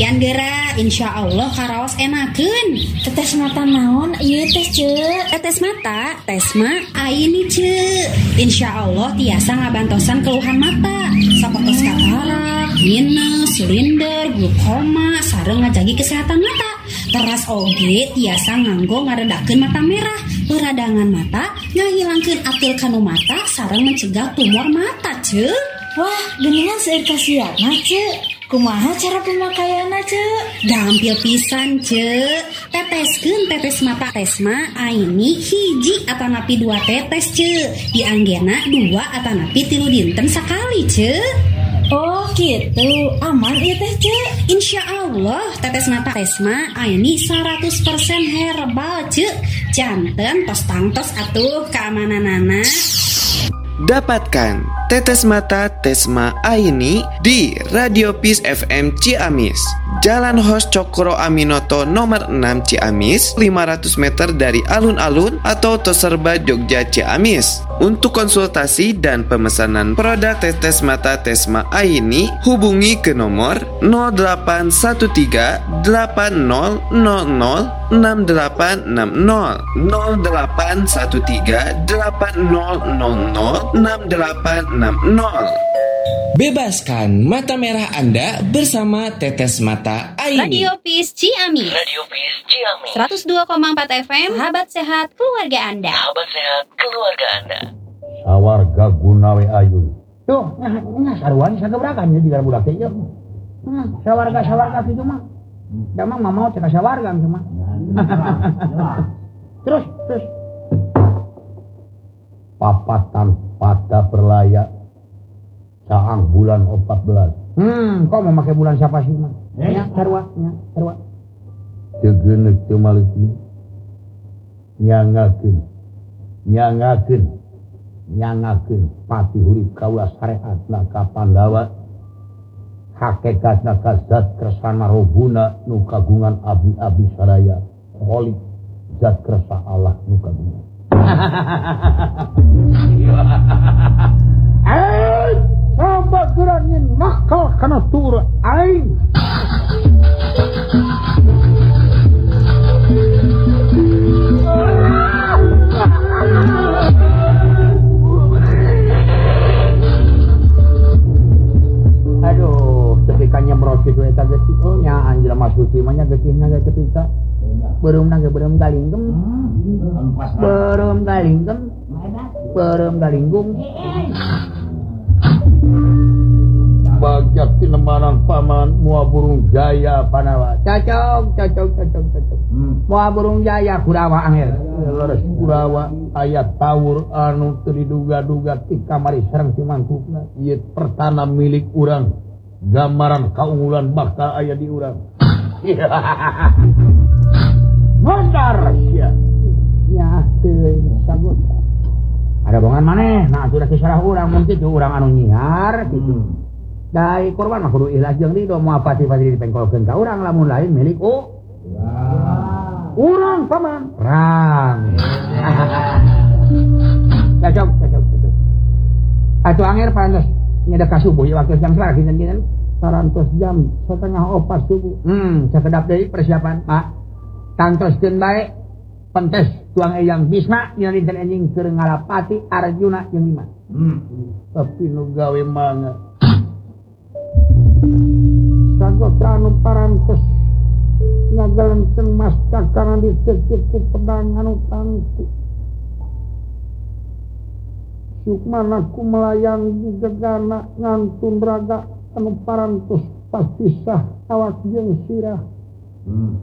Pian geura insya Allah karaos enakeun. Tetes mata naon ieu teh Ceu? Tetes mata, tes mah aini Ceu. Insya Allah tiasa ngabantosan keluhan mata sapertos katarak, minus, silinder, glukoma, sareng ngajagi kesehatan mata. Teras oge tiasa nganggo ngaredakeun mata merah, peradangan mata, ngahilangkeun atil kanu mata, sareng mencegah tumor mata Ceu. Wah, geningan seueur kasiatna Ceu. Kumaha cara pemakaianna Ceu? Gampil pisan Ceu. Teteskeun tetes mata tesma aini hiji atanapi 2 tetes Ceu. Dianggena 2 atanapi 3 dinten sakali Ceu. Oh gitu, aman ieu teh Ceu. Insya Allah tetes mata tesma aini 100% herbal Ceu. Janten tos tangtos atuh keamananana. Dapatkan tetes mata Tesma Aini di Radio Peace FM Ciamis, Jalan Hos Cokro Aminoto nomor 6 Ciamis, 500 meter dari alun-alun atau Toserba Jogja Ciamis. Untuk konsultasi dan pemesanan produk tetes mata Tesma Aini, hubungi ke nomor 0813 8000 6860 0813 8000 6860. Bebaskan mata merah Anda bersama Tetes Mata Aini. Radio Peace Ciamis. 102,4 FM. Sahabat sehat keluarga Anda. Sawarga gunawe ayun. Tuh, sarwan sagebrakan ya di dalam budak teh. Sawarga kitu mah. Da mah mau cek sawarga mah. Terus. Papatan pada berlaya saang bulan 14. Kok mau pakai bulan siapa sih mah? Ya, sarwa. Degeuneuh teu maleuti. Nyangakeun pati urip kaula sareatna ka Pandawa. Hakikatna ka zat kersana robuna nu kagungan abdi-abdi sadaya. Kholik zat kersa Allah nu kagungan. Coba gerangin nakal kana tur aing. Aduh, ketika nyemrot kitu eta geus nya anjeun mah suci mah nya geusna ge ketika beureum galinggem. Beureum galinggung. Bagjak tinemanan paman mua burung jaya Panawa. Cocok. Mua burung jaya Kurawa angel. Leres Kurawa aya tawur anu teu diduga-duga ti kamari sareng si mangkukna. Ieu pertana milik urang. Gambaran kaunggulan bakal aya di urang. Mondar sia. Ya teu sagot. Ada bongan maneh, nah sudah kisarah urang mun kitu urang anu nyiar kitu. Dai korban mah kudu ikhlas jeung ridho moal pati-pati dipengkolkeun ka urang lamun lain milik urang paman. Rang. Cocok. Atuh anger parantos nyedek ka subuh ya waktu jam salah dinten sarantos jam 3:30 subuh. Sakedap deui persiapan, Pak. Tangtoskeun bae pentes tuang eyang Bisma dina dinten enjing keur ngalapati Arjuna jeung Bima. Tapi nu gawe mangga. Sagotra anu parantos ngagalenceng mastakana dicecep ku pedang anu tangtu. Sukmana ku melayang di gegana ngantun raga anu parantos pasti sah awak jeung sirah.